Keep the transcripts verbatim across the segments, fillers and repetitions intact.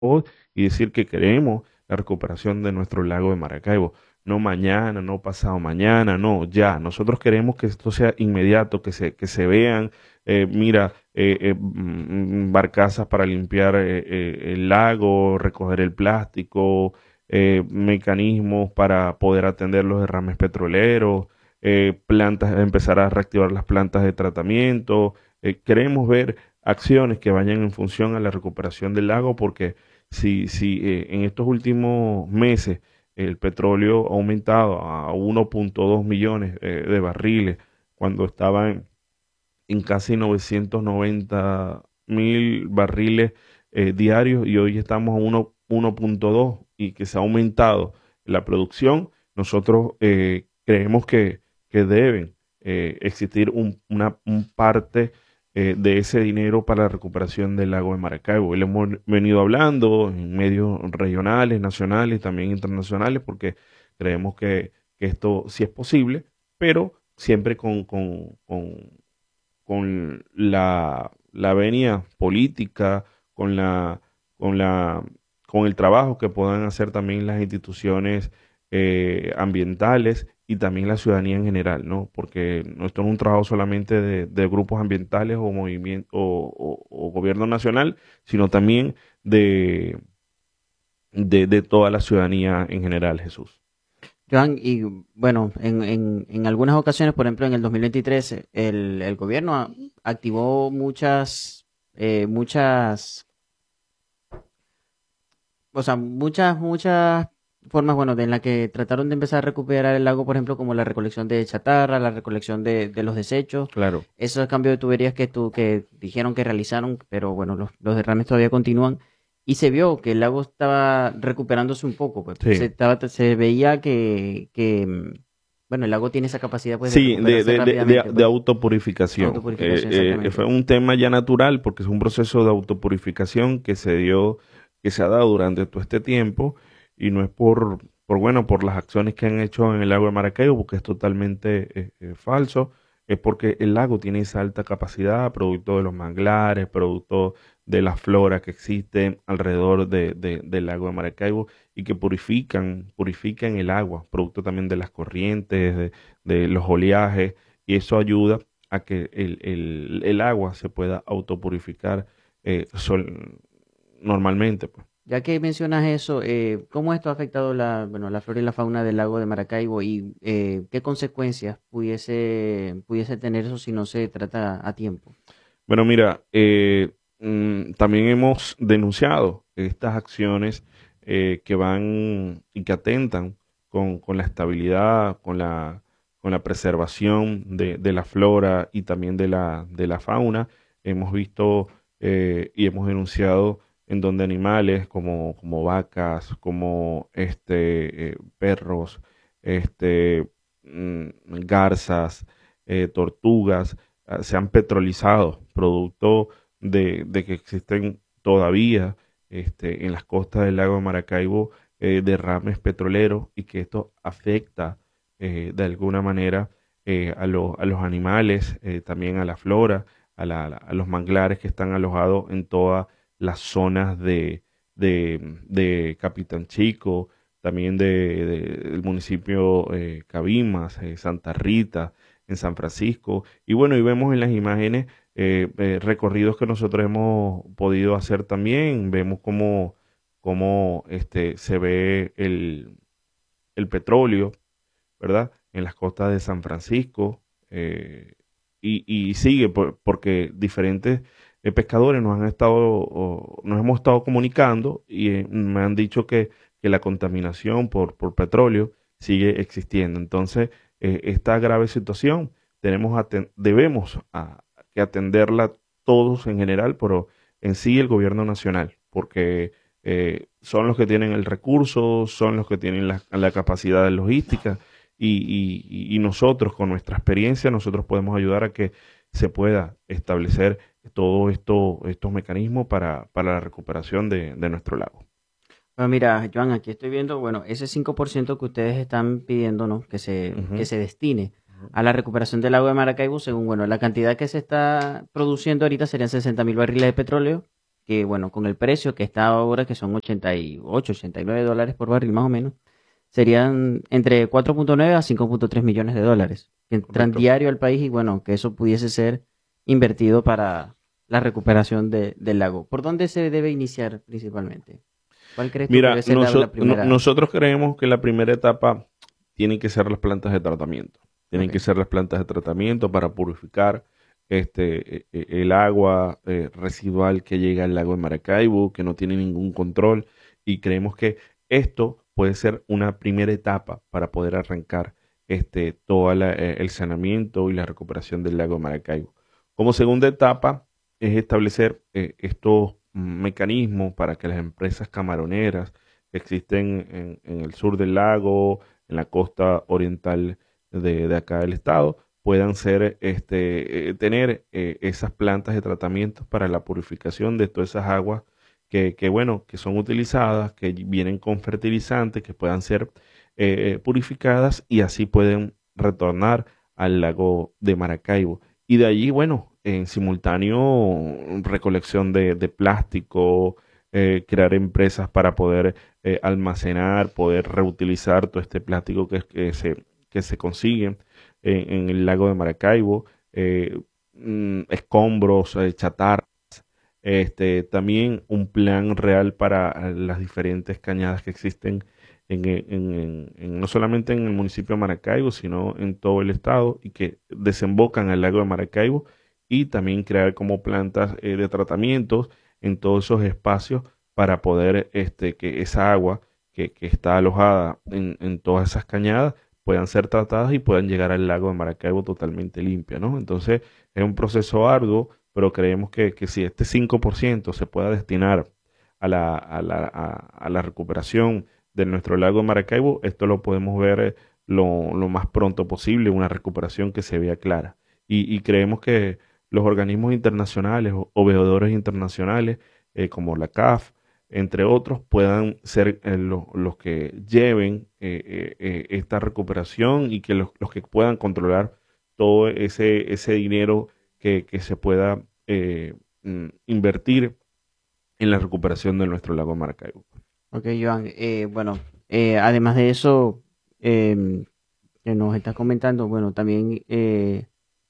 y decir que queremos la recuperación de nuestro lago de Maracaibo. No mañana, no pasado mañana, no, ya. Nosotros queremos que esto sea inmediato, que se, que se vean, eh, mira, eh, eh, mm, barcazas para limpiar eh, eh, el lago, recoger el plástico, eh, mecanismos para poder atender los derrames petroleros, eh, plantas, empezar a reactivar las plantas de tratamiento. Eh, queremos ver acciones que vayan en función a la recuperación del lago, porque si, si eh, en estos últimos meses el petróleo ha aumentado a uno punto dos millones eh, de barriles, cuando estaba en, en casi novecientos noventa mil barriles eh, diarios, y hoy estamos a uno uno punto dos, y que se ha aumentado la producción. Nosotros eh, creemos que, que deben eh, existir un, una un parte eh, de ese dinero para la recuperación del lago de Maracaibo. Y lo hemos venido hablando en medios regionales, nacionales, también internacionales, porque creemos que, que esto sí es posible, pero siempre con, con, con con la, la venia política, con la, con la, con el trabajo que puedan hacer también las instituciones eh, ambientales y también la ciudadanía en general, ¿no? Porque no esto no es un trabajo solamente de, de grupos ambientales o movimiento o, o- o gobierno nacional, sino también de, de, de toda la ciudadanía en general, Jesús. Joan, y bueno, en, en, en algunas ocasiones, por ejemplo, en el dos mil veintitrés, el, el gobierno a- activó muchas, eh, muchas, o sea, muchas, muchas formas, bueno, de en las que trataron de empezar a recuperar el lago, por ejemplo, como la recolección de chatarra, la recolección de, de los desechos, Claro. esos cambios de tuberías que, tu, que dijeron que realizaron, pero bueno, los, los derrames todavía continúan. Y se vio que el lago estaba recuperándose un poco, pues se, Sí. estaba, se veía que, que, mm, bueno, el lago tiene esa capacidad pues de Sí, de, recuperarse de, de, de, rápidamente, de pues, autopurificación. autopurificación Eh, eh, exactamente. fue un tema ya natural, porque es un proceso de autopurificación que se dio, que se ha dado durante todo este tiempo, y no es por, por bueno, por las acciones que han hecho en el lago de Maracaibo, porque es totalmente eh, eh, falso. Es porque el lago tiene esa alta capacidad, producto de los manglares, producto de la flora que existe alrededor de, de- del lago de Maracaibo, y que purifican, purifican el agua, producto también de las corrientes, de los oleajes, y eso ayuda a que el, el- el agua se pueda autopurificar eh, sol- normalmente, pues. Ya que mencionas eso, eh, ¿cómo esto ha afectado la, bueno, la flora y la fauna del lago de Maracaibo y eh, qué consecuencias pudiese, pudiese tener eso si no se trata a tiempo? Bueno, mira, eh, mm, también hemos denunciado estas acciones eh, que van y que atentan con, con la estabilidad, con la, con la preservación de, de la flora y también de la, de la fauna. Hemos visto eh, y hemos denunciado en donde animales como, como vacas, como este, eh, perros, este, mm, garzas, eh, tortugas, ah, se han petrolizado, producto de, de que existen todavía este, en las costas del lago de Maracaibo eh, derrames petroleros, y que esto afecta eh, de alguna manera eh, a, lo- a los animales, eh, también a la flora, a, la- a los manglares que están alojados en todas las zonas de, de, de Capitán Chico, también de, de- del municipio eh, Cabimas, eh, Santa Rita, en San Francisco. Y bueno, y vemos en las imágenes eh, eh, recorridos que nosotros hemos podido hacer también. Vemos cómo, cómo este, se ve el, el petróleo, ¿verdad? En las costas de San Francisco. eh, y, y sigue por- porque diferentes eh, pescadores nos han estado, o- nos hemos estado comunicando, y eh, me han dicho que, que la contaminación por, por petróleo sigue existiendo. Entonces, eh, esta grave situación tenemos aten- debemos a- que atenderla todos en general, pero en sí el gobierno nacional, porque eh, son los que tienen el recurso, son los que tienen la, la capacidad de logística, y, y- y nosotros con nuestra experiencia, nosotros podemos ayudar a que se pueda establecer todo esto, estos mecanismos para, para la recuperación de, de nuestro lago. Bueno, mira, Joan, aquí estoy viendo, bueno, ese cinco por ciento que ustedes están pidiendo, ¿no? Que se, que Ujú, se destine ujú. a la recuperación del agua de Maracaibo, según, bueno, la cantidad que se está produciendo ahorita serían sesenta mil barriles de petróleo, que bueno, con el precio que está ahora, que son ochenta y ocho, ochenta y nueve dólares por barril más o menos, serían entre cuatro punto nueve a cinco punto tres millones de dólares que entran Correcto. diario al país y bueno, que eso pudiese ser invertido para la recuperación de- del lago. ¿Por dónde se debe iniciar principalmente? ¿Cuál crees tú que Mira, debe ser la, la noso- no- primera? nosotros creemos que la primera etapa tienen que ser las plantas de tratamiento. Tienen Ok, que ser las plantas de tratamiento para purificar este, e- e- el agua eh, residual que llega al lago de Maracaibo, que no tiene ningún control. Y creemos que esto puede ser una primera etapa para poder arrancar este, todo el saneamiento y la recuperación del lago de Maracaibo. Como segunda etapa es establecer eh, estos mecanismos para que las empresas camaroneras que existen en, en el sur del lago, en la costa oriental de, de acá del estado, puedan ser, este, eh, tener eh, esas plantas de tratamiento para la purificación de todas esas aguas que, que, bueno, que son utilizadas, que vienen con fertilizantes, que puedan ser eh, purificadas y así pueden retornar al lago de Maracaibo. Y de allí, bueno, en simultáneo, recolección de, de plástico, eh, crear empresas para poder eh, almacenar, poder reutilizar todo este plástico que, que se, que se consigue en, en el lago de Maracaibo, eh, mm, escombros, eh, chatarra, este, también un plan real para eh, las diferentes cañadas que existen en, en- en- en- no solamente en el municipio de Maracaibo, sino en todo el estado y que desembocan al lago de Maracaibo y también crear como plantas eh, de tratamientos en todos esos espacios para poder este, que esa agua que, que está alojada en, en todas esas cañadas puedan ser tratadas y puedan llegar al lago de Maracaibo totalmente limpia, ¿no? Entonces es un proceso arduo, pero creemos que, que si este cinco por ciento se pueda destinar a la, a la, a, a la recuperación de nuestro lago de Maracaibo, esto lo podemos ver eh, lo, lo más pronto posible, una recuperación que se vea clara. Y, y creemos que los organismos internacionales o, o veedores internacionales, eh, como la C A F, entre otros, puedan ser eh, lo- los que lleven eh, eh, eh, esta recuperación y que los, los que puedan controlar todo ese, ese dinero que, que se pueda eh, mm, invertir en la recuperación de nuestro lago Maracaibo. ok, Joan. Eh, bueno, eh, además de eso em, que nos estás comentando, bueno, también eh,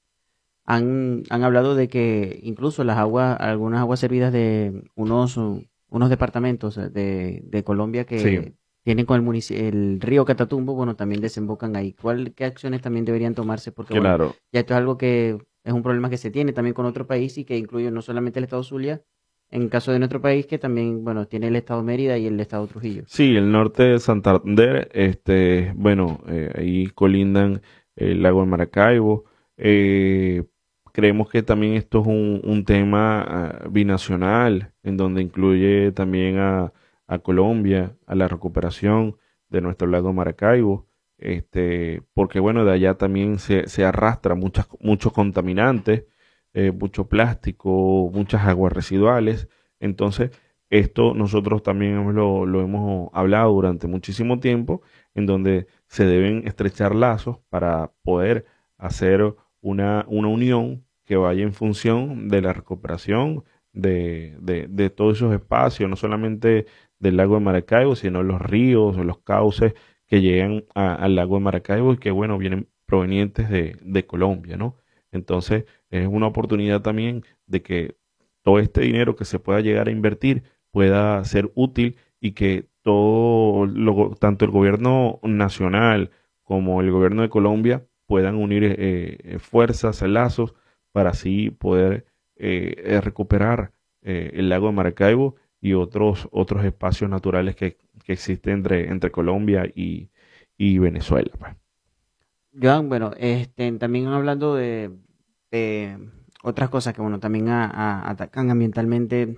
han, han hablado de que incluso las aguas, algunas aguas servidas de unos, uh, unos departamentos eh, de, de Colombia Sí, que tienen con el munici- el río Catatumbo, bueno, también desembocan ahí. ¿Cuál, qué acciones también deberían tomarse? Porque, bueno, claro. ya esto es algo que es un problema que se tiene también con otro país y que incluye no solamente el estado Zulia, en caso de nuestro país, que también, bueno, tiene el estado Mérida y el estado Trujillo. Sí, el norte de Santander, este, bueno, eh, ahí colindan el lago de Maracaibo. Eh, creemos que también esto es un, un tema ah, binacional, en donde incluye también a, a Colombia, a la recuperación de nuestro lago Maracaibo, este, porque bueno, de allá también se, se arrastra muchas, muchos contaminantes, eh, mucho plástico, muchas aguas residuales. Entonces, esto nosotros también lo, lo hemos hablado durante muchísimo tiempo, en donde se deben estrechar lazos para poder hacer una, una unión que vaya en función de la recuperación de, de, de todos esos espacios, no solamente del lago de Maracaibo, sino los ríos o los cauces que llegan a- al lago de Maracaibo y que, bueno, vienen provenientes de, de Colombia, ¿no? Entonces, es una oportunidad también de que todo este dinero que se pueda llegar a invertir pueda ser útil y que todo, lo- tanto el gobierno nacional como el gobierno de Colombia puedan unir eh, eh, fuerzas, lazos, para así poder eh, eh, recuperar eh, el lago de Maracaibo y otros, otros espacios naturales que, que existen entre, entre Colombia y, y Venezuela, pues. Joan, bueno, este, también hablando de, de otras cosas que, bueno, también a- a- atacan ambientalmente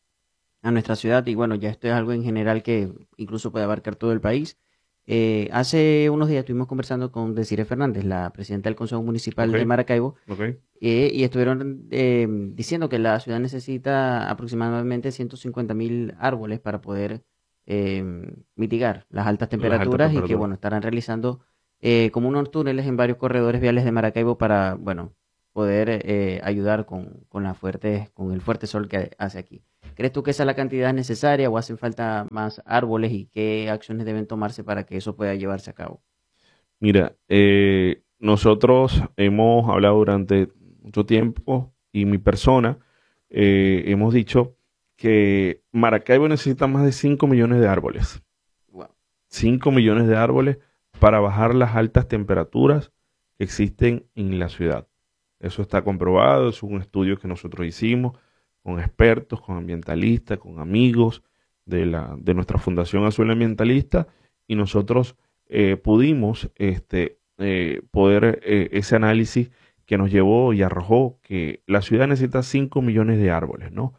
a nuestra ciudad y bueno, ya esto es algo en general que incluso puede abarcar todo el país. Eh, hace unos días estuvimos conversando con Desiree Fernández, la presidenta del Consejo ¿Ok? Municipal de Maracaibo, ¿Ok? eh, y estuvieron eh, diciendo que la ciudad necesita aproximadamente ciento cincuenta mil árboles para poder eh, mitigar las altas Las altas temperaturas y que temperaturas. bueno, estarán realizando eh, como unos túneles en varios corredores viales de Maracaibo para, bueno, poder eh, ayudar con, con las fuertes, con el fuerte sol que hace aquí. ¿Crees tú que esa es la cantidad necesaria o hacen falta más árboles y qué acciones deben tomarse para que eso pueda llevarse a cabo? Mira, eh, nosotros hemos hablado durante mucho tiempo y mi persona eh, hemos dicho que Maracaibo necesita más de cinco millones de árboles. Wow. Cinco millones de árboles para bajar las altas temperaturas que existen en la ciudad. Eso está comprobado, es un estudio que nosotros hicimos con expertos, con ambientalistas, con amigos de la, de nuestra Fundación Azul Ambientalista y nosotros eh, pudimos este, eh, poder eh, ese análisis que nos llevó y arrojó que la ciudad necesita cinco millones de árboles, ¿no?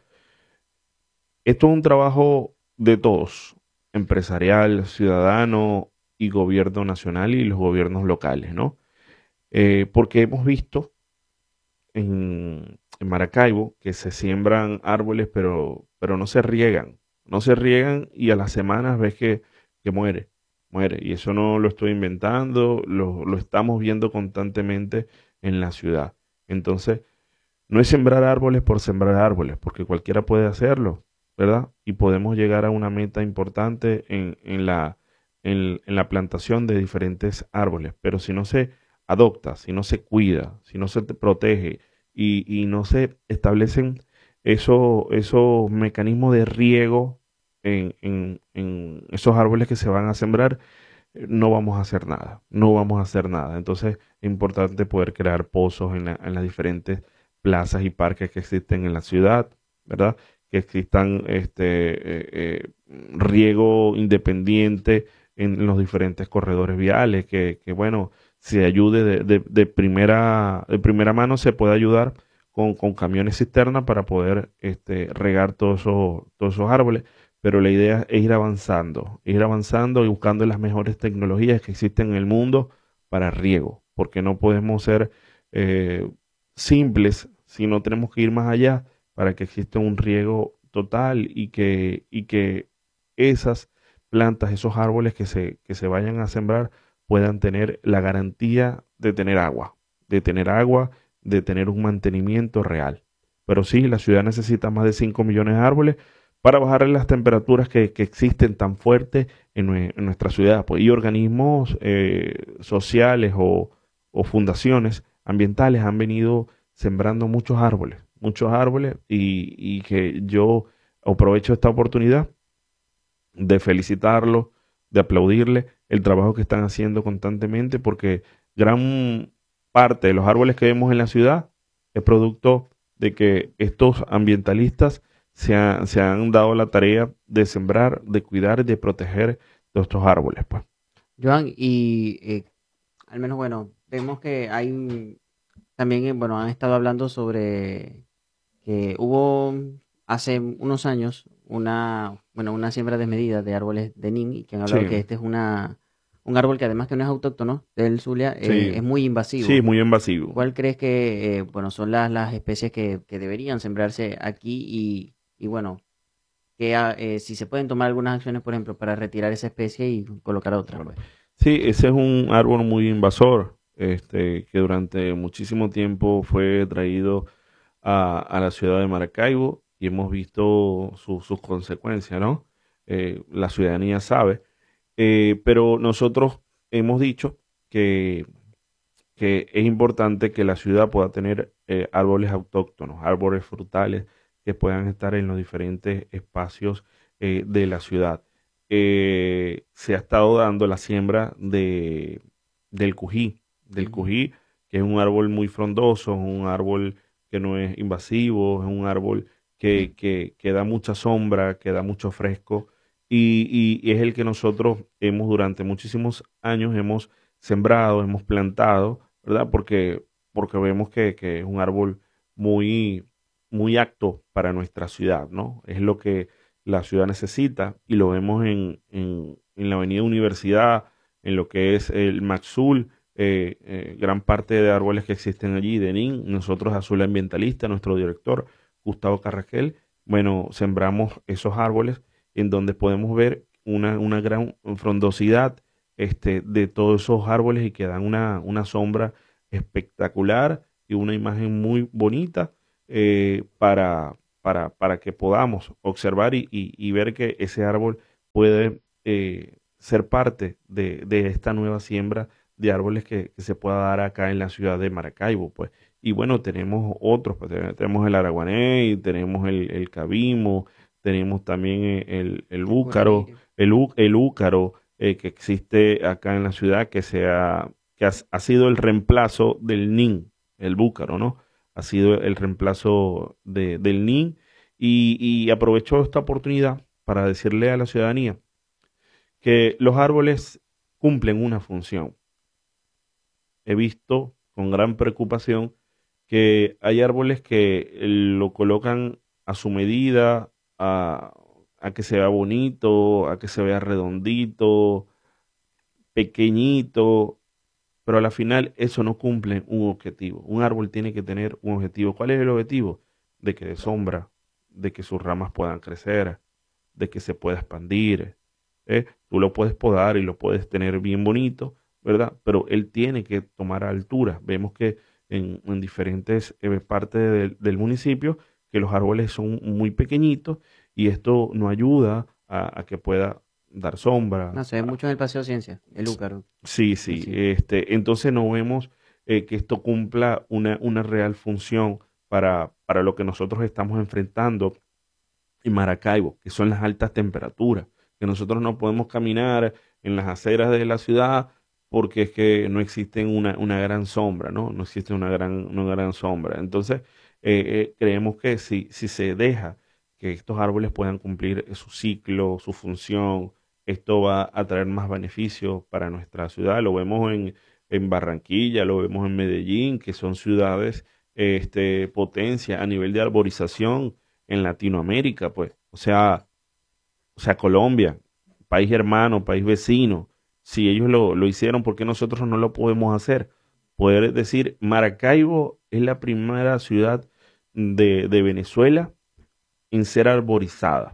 Esto es un trabajo de todos, empresarial, ciudadano y gobierno nacional y los gobiernos locales, ¿no? Eh, porque hemos visto en, en Maracaibo que se siembran árboles, pero, pero no se riegan, no se riegan y a las semanas ves que, que muere, muere. Y eso no lo estoy inventando, lo, lo estamos viendo constantemente en la ciudad. Entonces, no es sembrar árboles por sembrar árboles, porque cualquiera puede hacerlo, ¿verdad? Y podemos llegar a una meta importante en, en la, en, en la plantación de diferentes árboles. Pero si no se adopta, si no se cuida, si no se te protege y, y no se establecen eso- esos mecanismos de riego en, en en esos árboles que se van a sembrar, eh, no vamos a hacer nada, no vamos a hacer nada. Entonces es importante poder crear pozos en la- en las diferentes plazas y parques que existen en la ciudad, ¿verdad? Que existan este eh, eh, riego independiente en los diferentes corredores viales, que, que, bueno, se ayude de, de- de primera, de primera mano, se puede ayudar con, con camiones cisterna para poder este, regar todos esos, todos esos árboles, pero la idea es ir avanzando, ir avanzando y buscando las mejores tecnologías que existen en el mundo para riego, porque no podemos ser eh, simples, sino tenemos que ir más allá para que exista un riego total y que, y que esas plantas, esos árboles que se, que se vayan a sembrar puedan tener la garantía de tener agua, de tener agua, de tener un mantenimiento real. Pero sí, la ciudad necesita más de cinco millones de árboles para bajar las temperaturas que, que existen tan fuertes en, nue- en nuestra ciudad, pues. Y organismos eh, sociales o, o fundaciones ambientales han venido sembrando muchos árboles, muchos árboles, y, y que yo aprovecho esta oportunidad de felicitarlo, de aplaudirle el trabajo que están haciendo constantemente, porque gran parte de los árboles que vemos en la ciudad es producto de que estos ambientalistas se, ha- se han dado la tarea de sembrar, de cuidar y de proteger de estos árboles, pues. Joan, y eh, al menos, bueno, vemos que hay un- también, eh, bueno, han estado hablando sobre que hubo hace unos años una, bueno, una siembra desmedida de árboles de nin y que han hablado que Sí, este es una, un árbol que además que no es autóctono del Zulia, eh, sí, es muy sí, invasivo. muy invasivo. ¿Cuál crees que, eh, bueno, son las, las especies que, que deberían sembrarse aquí y, y bueno, que, ah, eh, si se pueden tomar algunas acciones, por ejemplo, para retirar esa especie y colocar otra, Bueno, pues? sí, ese es un árbol muy invasor, este, que durante muchísimo tiempo fue traído a, a la ciudad de Maracaibo y hemos visto su- sus consecuencias, ¿no? Eh, la ciudadanía sabe, eh, pero nosotros hemos dicho que, que es importante que la ciudad pueda tener eh, árboles autóctonos, árboles frutales que puedan estar en los diferentes espacios eh, de la ciudad. Eh, se ha estado dando la siembra de, del cují, del Ujú. cují, que es un árbol muy frondoso, es un árbol que no es invasivo, es un árbol que, que, que da mucha sombra, que da mucho fresco, y, y y es el que nosotros hemos durante muchísimos años hemos sembrado, hemos plantado, ¿verdad? Porque, porque vemos que, que es un árbol muy, muy apto para nuestra ciudad, ¿no? Es lo que la ciudad necesita y lo vemos en, en, en la Avenida Universidad, en lo que es el Maxul, eh, eh, gran parte de árboles que existen allí, de nin, nosotros Azul Ambientalista, nuestro director Gustavo Carrasquel, bueno, sembramos esos árboles en donde podemos ver una, una gran frondosidad este, de todos esos árboles y que dan una, una sombra espectacular y una imagen muy bonita eh, para, para, para que podamos observar y, y- y ver que ese árbol puede eh, ser parte de, de esta nueva siembra de árboles que, que se pueda dar acá en la ciudad de Maracaibo, pues. Y bueno, tenemos otros, pues, te- tenemos el araguaney, tenemos el, el cabimo, tenemos también eh, el, el El búcaro, curarique. el, ú- el úcaro eh, que existe acá en la ciudad, que, se ha, que ha, ha sido el reemplazo del nin, el búcaro, ¿no? Ha sido el reemplazo de- del nin y, y aprovecho esta oportunidad para decirle a la ciudadanía que los árboles cumplen una función. He visto con gran preocupación que hay árboles que eh, lo colocan a su medida, a, a que se vea bonito, a que se vea redondito, pequeñito, pero a la final eso no cumple un objetivo. Un árbol tiene que tener un objetivo. ¿Cuál es el objetivo? De que dé sombra, de que sus ramas puedan crecer, de que se pueda expandir. ¿Eh? Tú lo puedes podar y lo puedes tener bien bonito, ¿verdad? Pero él tiene que tomar altura. Vemos que en, en diferentes eh, partes del, del municipio que los árboles son muy pequeñitos y esto no ayuda a, a que pueda dar sombra. No, se ve mucho en el Paseo Ciencia, el Úcaro. Sí, En sí. sí. Este, entonces no vemos eh, que esto cumpla una, una real función para, para lo que nosotros estamos enfrentando en Maracaibo, que son las altas temperaturas, que nosotros no podemos caminar en las aceras de la ciudad porque es que no existe una, una gran sombra, ¿no? No existe una gran, una gran sombra. Entonces, eh, eh, creemos que si, si se deja que estos árboles puedan cumplir su ciclo, su función, esto va a traer más beneficios para nuestra ciudad. Lo vemos en, en Barranquilla, lo vemos en Medellín, que son ciudades, este, potencia a nivel de arborización en Latinoamérica, pues. O sea, o sea, Colombia, país hermano, país vecino. Si ellos lo, lo hicieron, ¿por qué nosotros no lo podemos hacer? Poder decir, Maracaibo es la primera ciudad de, de Venezuela en ser arborizada,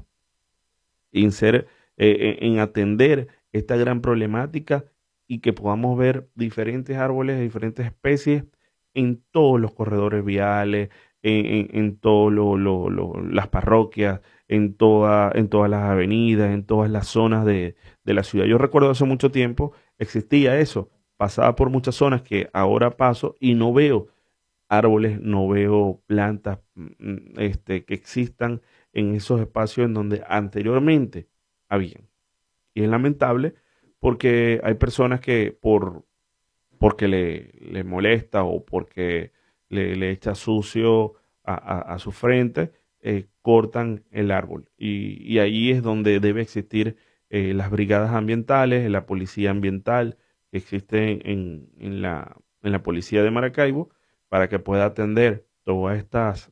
en ser, eh, en en atender esta gran problemática y que podamos ver diferentes árboles de diferentes especies en todos los corredores viales, en, en, en todas las parroquias, en, toda, en todas las avenidas, en todas las zonas de, de la ciudad. Yo recuerdo hace mucho tiempo existía eso, pasaba por muchas zonas que ahora paso y no veo árboles, no veo plantas mm, mm, este, que existan en esos espacios en donde anteriormente habían. Y es lamentable porque hay personas que por porque le, le molesta o porque le, le echa sucio a, a- a su frente, eh, cortan el árbol. Y, y ahí es donde debe existir eh, las brigadas ambientales, la policía ambiental que existe en, en la, en la policía de Maracaibo para que pueda atender todas estas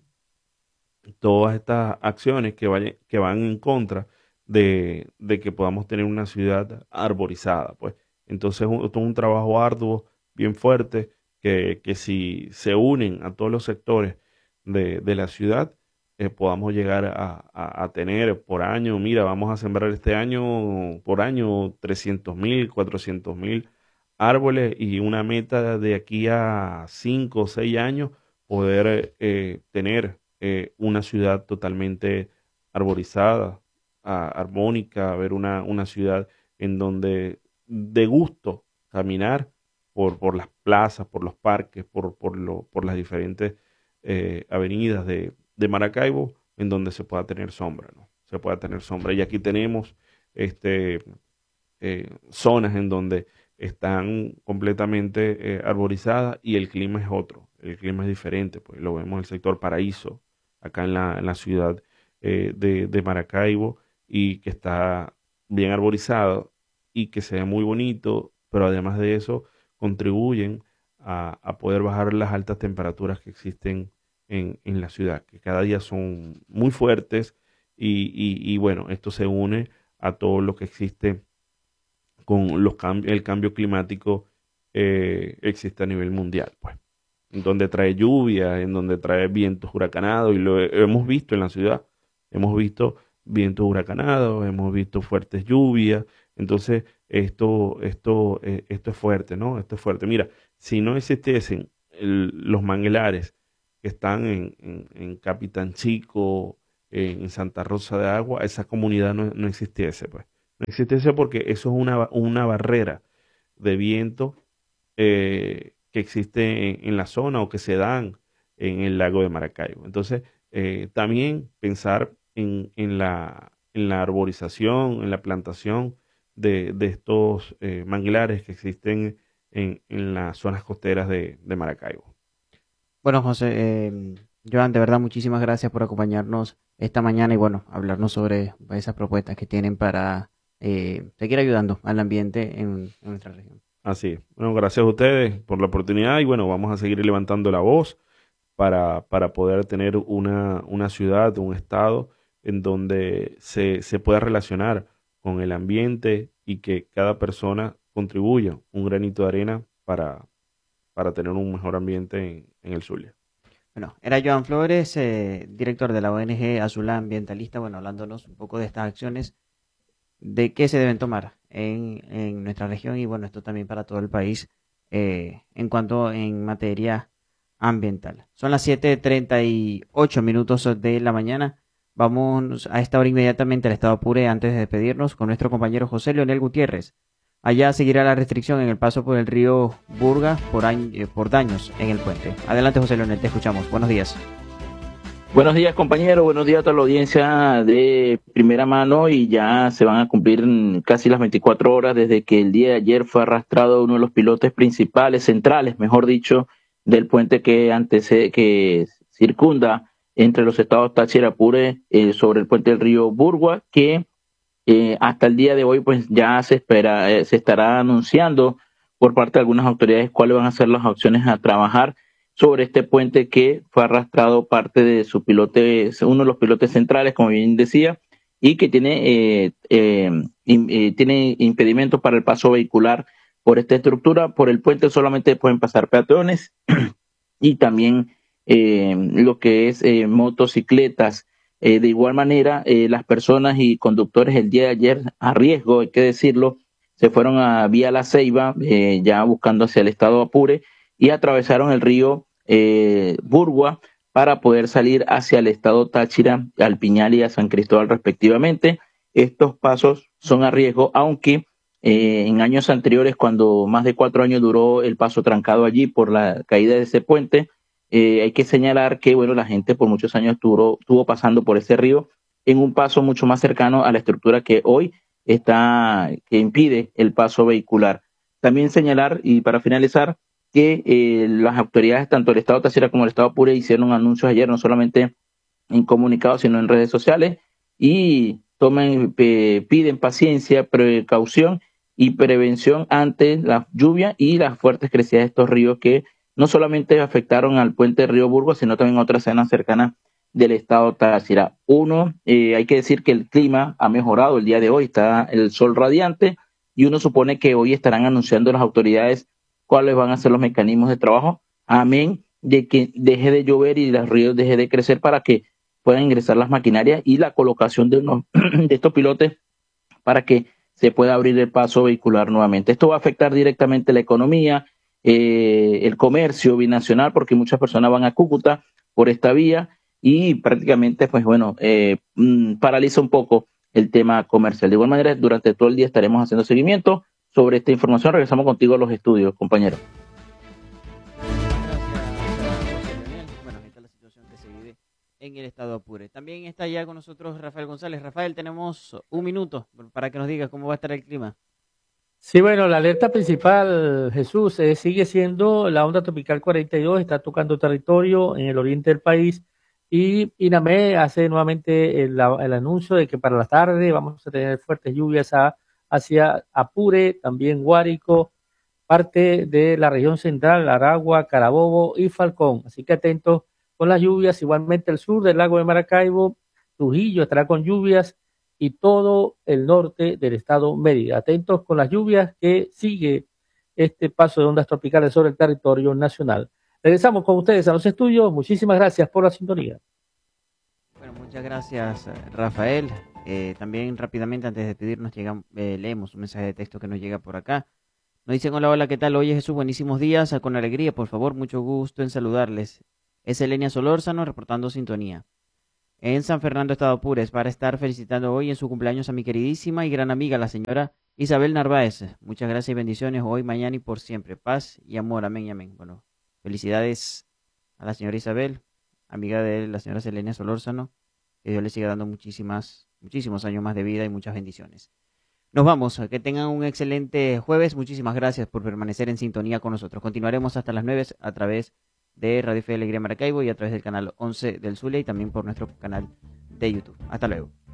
todas estas acciones que, vayan- que van en contra de, de que podamos tener una ciudad arborizada, pues. Entonces, un- esto es un trabajo arduo, bien fuerte, que, que si se unen a todos los sectores de, de la ciudad, eh, podamos llegar a, a- a tener por año, mira, vamos a sembrar este año, por año, trescientos mil, cuatrocientos mil árboles y una meta de aquí a cinco o seis años, poder eh, tener eh, una ciudad totalmente arborizada, a- armónica, ver una, una ciudad en donde de gusto caminar por, por las plazas, por los parques, por, por, lo- por las diferentes eh, avenidas de, de Maracaibo, en donde se pueda tener sombra, ¿no? Se pueda tener sombra. Y aquí tenemos este, eh, zonas en donde están completamente eh, arborizadas y el clima es otro, el clima es diferente, pues lo vemos en el sector Paraíso, acá en la, en la ciudad eh, de, de Maracaibo, y que está bien arborizado y que se ve muy bonito, pero además de eso contribuyen a, a poder bajar las altas temperaturas que existen en, en la ciudad, que cada día son muy fuertes y, y y bueno, esto se une a todo lo que existe con los cambios, el cambio climático eh, existe a nivel mundial, pues, en donde trae lluvia, en donde trae vientos huracanados, y lo he- hemos visto en la ciudad, hemos visto vientos huracanados, hemos visto fuertes lluvias, entonces esto, esto, eh, esto es fuerte, ¿no? Esto es fuerte. Mira, si no existiesen el- los manglares que están en, en, en Capitán Chico, eh, en Santa Rosa de Agua, esa comunidad no, no existiese, pues. No existiese porque eso es una, ba- una barrera de viento eh, que existe en, en la zona o que se dan en el lago de Maracaibo. Entonces, eh, también pensar en, en la, en la arborización, en la plantación de, de estos eh, manglares que existen en, en las zonas costeras de, de Maracaibo. Bueno, José, eh, Joan, de verdad, muchísimas gracias por acompañarnos esta mañana y bueno, hablarnos sobre esas propuestas que tienen para eh, seguir ayudando al ambiente en, en nuestra región. Así es. Bueno, gracias a ustedes por la oportunidad y bueno, vamos a seguir levantando la voz para, para poder tener una, una ciudad, un estado en donde se, se pueda relacionar con el ambiente y que cada persona contribuya un granito de arena para, para tener un mejor ambiente en, en el Zulia. Bueno, era Joan Flores, eh, director de la O N G Azulá Ambientalista, bueno, hablándonos un poco de estas acciones, de qué se deben tomar en, en nuestra región y bueno, esto también para todo el país eh, en cuanto en materia ambiental. Son las siete treinta y ocho minutos de la mañana. Vamos a esta hora inmediatamente al estado Apure antes de despedirnos con nuestro compañero José Leonel Gutiérrez. Allá seguirá la restricción en el paso por el río Burga por, añ- eh, por daños en el puente. Adelante José Leonel, te escuchamos. Buenos días. Buenos días, compañero. Buenos días a toda la audiencia de primera mano y ya se van a cumplir mm, casi las veinticuatro horas desde que el día de ayer fue arrastrado uno de los pilotes principales, centrales, mejor dicho, del puente que antece, que circunda entre los estados Táchira y Apure eh, sobre el puente del río Burgua, que eh, hasta el día de hoy pues ya se espera, eh, se estará anunciando por parte de algunas autoridades cuáles van a ser las opciones a trabajar sobre este puente que fue arrastrado parte de su pilote, uno de los pilotes centrales, como bien decía, y que tiene, eh, eh, im- eh, tiene impedimento para el paso vehicular por esta estructura. Por el puente solamente pueden pasar peatones y también eh, lo que es eh, motocicletas. Eh, de igual manera, eh, las personas y conductores el día de ayer, a riesgo, hay que decirlo, se fueron a Vía La Ceiba, eh, ya buscando hacia el estado Apure, y atravesaron el río eh, Burgua para poder salir hacia el estado Táchira, al Piñal y a San Cristóbal respectivamente. Estos pasos son a riesgo, aunque eh, en años anteriores, cuando más de cuatro años duró el paso trancado allí por la caída de ese puente, eh, hay que señalar que bueno, la gente por muchos años estuvo, estuvo pasando por ese río en un paso mucho más cercano a la estructura que hoy está, que impide el paso vehicular. También señalar, y para finalizar, que eh, las autoridades, tanto el Estado Táchira como el Estado Apure, hicieron anuncios ayer, no solamente en comunicados, sino en redes sociales, y tomen, eh, piden paciencia, precaución y prevención ante la lluvia y las fuertes crecidas de estos ríos que no solamente afectaron al puente del río Burgos, sino también a otras zonas cercanas del estado Táchira. Uno, eh, hay que decir que el clima ha mejorado el día de hoy, está el sol radiante y uno supone que hoy estarán anunciando las autoridades cuáles van a ser los mecanismos de trabajo, amén de que deje de llover y los ríos deje de crecer para que puedan ingresar las maquinarias y la colocación de, unos, de estos pilotes para que se pueda abrir el paso vehicular nuevamente. Esto va a afectar directamente la economía, eh, el comercio binacional, porque muchas personas van a Cúcuta por esta vía y prácticamente, pues bueno, eh, mm, paraliza un poco el tema comercial. De igual manera, durante todo el día estaremos haciendo seguimiento sobre esta información. Regresamos contigo a los estudios, compañero. Bueno, esta es la situación que se vive en el estado Apure. También está ya con nosotros Rafael González. Rafael, tenemos un minuto para que nos digas cómo va a estar el clima. Sí, bueno, la alerta principal, Jesús, eh, sigue siendo la onda tropical cuarenta y dos, está tocando territorio en el oriente del país y INAME hace nuevamente el, el anuncio de que para la tarde vamos a tener fuertes lluvias a- hacia Apure, también Guárico, parte de la región central, Aragua, Carabobo y Falcón. Así que atentos con las lluvias, igualmente el sur del lago de Maracaibo, Trujillo estará con lluvias y todo el norte del estado Mérida. Atentos con las lluvias que sigue este paso de ondas tropicales sobre el territorio nacional. Regresamos con ustedes a los estudios. Muchísimas gracias por la sintonía. Bueno, muchas gracias, eh, Rafael. Eh, también rápidamente, antes de despedirnos, llegamos, eh, leemos un mensaje de texto que nos llega por acá. Nos dicen, hola, hola, ¿qué tal? Oye, Jesús, buenísimos días, ah, con alegría, por favor, mucho gusto en saludarles. Es Elenia Solórzano reportando sintonía. en San Fernando, Estado Apures, para estar felicitando hoy en su cumpleaños a mi queridísima y gran amiga, la señora Isabel Narváez. Muchas gracias y bendiciones hoy, mañana y por siempre. Paz y amor. Amén y amén. Bueno, felicidades a la señora Isabel, amiga de la señora Selenia Solórzano. Que Dios le siga dando muchísimas, muchísimos años más de vida y muchas bendiciones. Nos vamos. Que tengan un excelente jueves. Muchísimas gracias por permanecer en sintonía con nosotros. Continuaremos hasta las nueve a través de Radio Fe Alegría Maracaibo y a través del canal once del Zulia y también por nuestro canal de YouTube. Hasta luego.